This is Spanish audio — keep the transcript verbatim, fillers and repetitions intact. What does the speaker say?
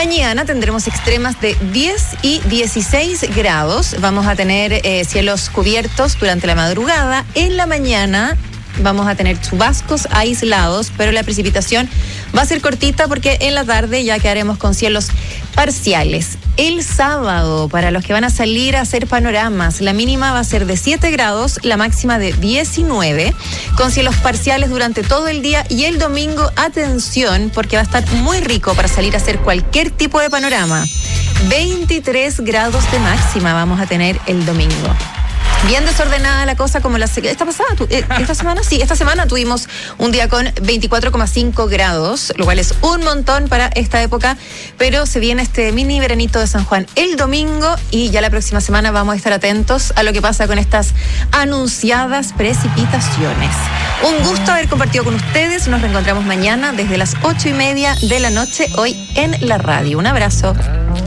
Mañana tendremos extremas de diez y dieciséis grados. Vamos a tener eh, cielos cubiertos durante la madrugada. En la mañana vamos a tener chubascos aislados, pero la precipitación va a ser cortita porque en la tarde ya quedaremos con cielos parciales. El sábado, para los que van a salir a hacer panoramas, la mínima va a ser de siete grados, la máxima de diecinueve, con cielos parciales durante todo el día. Y el domingo, atención, porque va a estar muy rico para salir a hacer cualquier tipo de panorama. veintitrés grados de máxima vamos a tener el domingo. Bien desordenada la cosa como la esta pasada, esta semana, sí, esta semana tuvimos un día con veinticuatro coma cinco grados, lo cual es un montón para esta época, pero se viene este mini veranito de San Juan el domingo y ya la próxima semana vamos a estar atentos a lo que pasa con estas anunciadas precipitaciones. Un gusto haber compartido con ustedes, nos reencontramos mañana desde las ocho y media de la noche, hoy en la radio. Un abrazo.